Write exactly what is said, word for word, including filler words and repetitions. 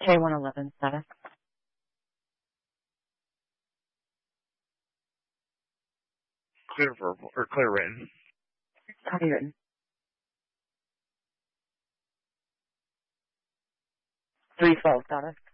K one eleven status. Clear verbal, or clear written. Copy written. three twelve status.